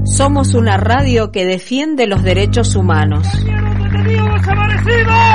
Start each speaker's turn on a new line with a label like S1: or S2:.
S1: Somos una radio que defiende los derechos humanos.
S2: ¡Detenido desaparecido!